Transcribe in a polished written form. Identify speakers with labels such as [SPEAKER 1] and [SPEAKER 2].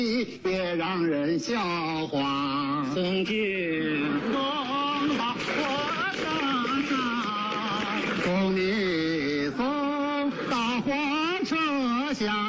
[SPEAKER 1] 别让人笑话。
[SPEAKER 2] 从今
[SPEAKER 1] 送到火车上，送你送到火车下。